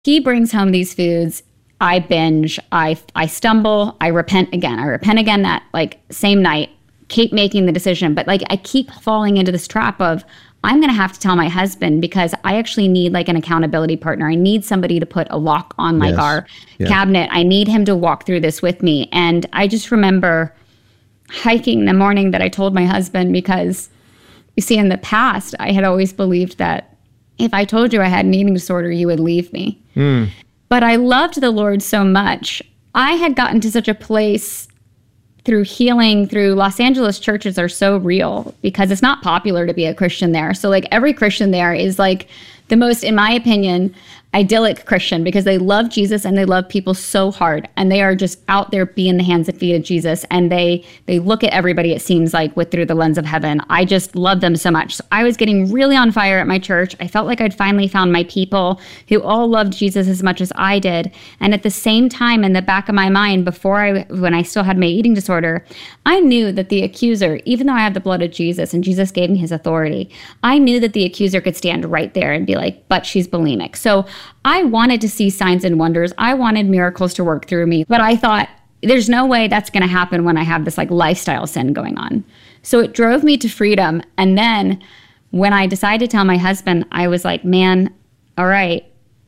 He brings home these foods. I binge. I stumble. I repent again. That like same night. Keep making the decision. But like I keep falling into this trap of I'm going to have to tell my husband because I actually need like an accountability partner. I need somebody to put a lock on like our cabinet. I need him to walk through this with me. And I just remember hiking the morning that I told my husband, because you see, in the past, I had always believed that if I told you I had an eating disorder, you would leave me. But I loved the Lord so much. I had gotten to such a place through healing, through Los Angeles churches are so real because it's not popular to be a Christian there. So like every Christian there is like the most, in my opinion, idyllic Christian because they love Jesus and they love people so hard. And they are just out there being the hands and feet of Jesus. And they look at everybody, it seems like, through the lens of heaven. I just love them so much. So I was getting really on fire at my church. I felt like I'd finally found my people who all loved Jesus as much as I did. And at the same time, in the back of my mind, when I still had my eating disorder, I knew that the accuser, even though I have the blood of Jesus and Jesus gave me his authority, I knew that the accuser could stand right there and be like, but she's bulimic. So I wanted to see signs and wonders. I wanted miracles to work through me. But I thought, there's no way that's going to happen when I have this like lifestyle sin going on. So it drove me to freedom. And then when I decided to tell my husband, I was like, man, all right,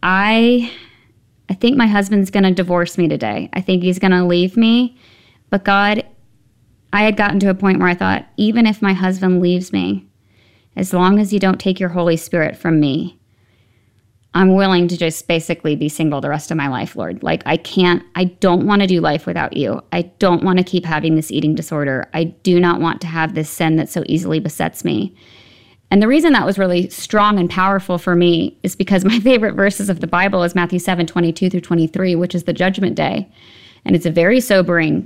I think my husband's going to divorce me today. I think he's going to leave me. But God, I had gotten to a point where I thought, even if my husband leaves me, as long as you don't take your Holy Spirit from me, I'm willing to just basically be single the rest of my life, Lord. Like I don't want to do life without you. I don't want to keep having this eating disorder. I do not want to have this sin that so easily besets me. And the reason that was really strong and powerful for me is because my favorite verses of the Bible is Matthew 7:22-23, which is the judgment day. And it's a very sobering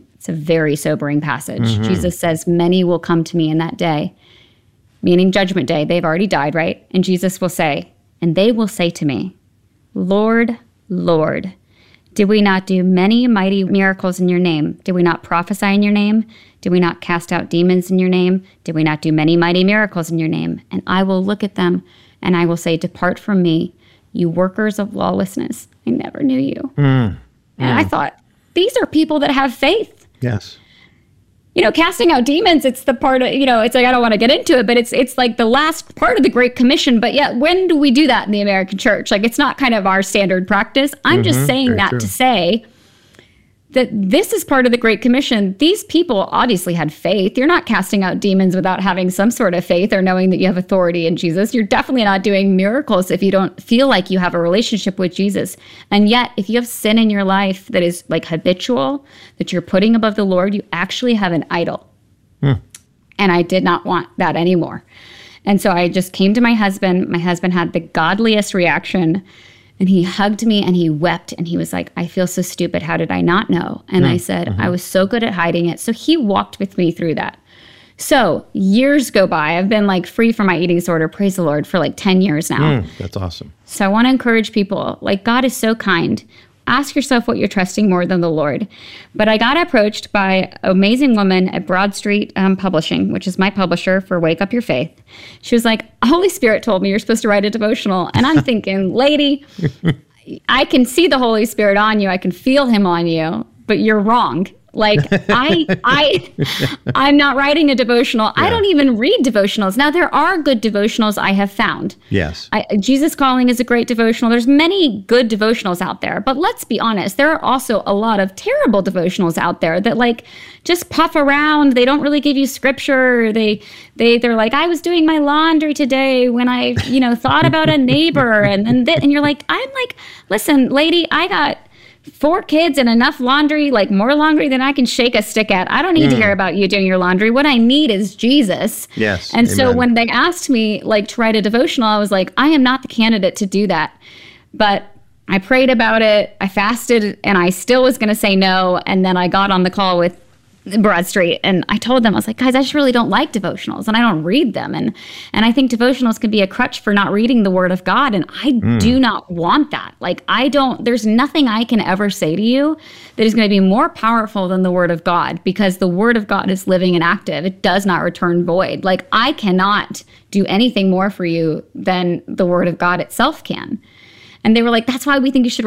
passage. Jesus says, many will come to me in that day, meaning judgment day. They've already died, right? And Jesus will say, and they will say to me, Lord, Lord, did we not do many mighty miracles in your name? Did we not prophesy in your name? Did we not cast out demons in your name? Did we not do many mighty miracles in your name? And I will look at them and I will say, depart from me, you workers of lawlessness. I never knew you. And I thought, these are people that have faith. Yes. You know, casting out demons, it's the part of, it's like, I don't want to get into it, but it's like the last part of the Great Commission. But yet, when do we do that in the American church? Like, it's not kind of our standard practice. I'm just saying that to say that this is part of the Great Commission. These people obviously had faith. You're not casting out demons without having some sort of faith or knowing that you have authority in Jesus. You're definitely not doing miracles if you don't feel like you have a relationship with Jesus. And yet, if you have sin in your life that is like habitual, that you're putting above the Lord, you actually have an idol. And I did not want that anymore. And so I just came to my husband. My husband had the godliest reaction. And he hugged me and he wept and he was like, I feel so stupid. How did I not know? And I said, I was so good at hiding it. So he walked with me through that. So years go by. I've been like free from my eating disorder, praise the Lord, for like 10 years now. That's awesome. So I want to encourage people, like God is so kind. Ask yourself what you're trusting more than the Lord. But I got approached by an amazing woman at Broad Street Publishing, which is my publisher for Wake Up Your Faith. She was like, Holy Spirit told me you're supposed to write a devotional. And I'm thinking, lady, I can see the Holy Spirit on you. I can feel him on you, but you're wrong. Like I'm not writing a devotional. Yeah. I don't even read devotionals. Now, there are good devotionals I have found. Yes. Jesus Calling is a great devotional. There's many good devotionals out there. But let's be honest, there are also a lot of terrible devotionals out there that like just puff around. They don't really give you scripture. They're like, I was doing my laundry today when I, thought about a neighbor. And you're like, I'm like, listen, lady, I got 4 kids and enough laundry, like more laundry than I can shake a stick at. I don't need to hear about you doing your laundry. What I need is Jesus. Yes. And so when they asked me like to write a devotional, I was like, I am not the candidate to do that. But I prayed about it. I fasted and I still was going to say no. And then I got on the call with Broad Street and I told them, I was like, guys, I just really don't like devotionals and I don't read them. And I think devotionals can be a crutch for not reading the Word of God. And I do not want that. Like there's nothing I can ever say to you that is going to be more powerful than the Word of God, because the Word of God is living and active. It does not return void. Like I cannot do anything more for you than the Word of God itself can. And they were like, that's why we think you should